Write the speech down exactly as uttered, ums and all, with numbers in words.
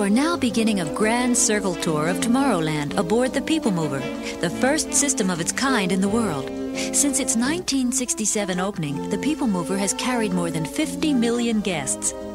now beginning a grand circle tour of Tomorrowland aboard the People Mover, the first system of its kind in the world. Since its nineteen sixty-seven opening, the People Mover has carried more than fifty million guests.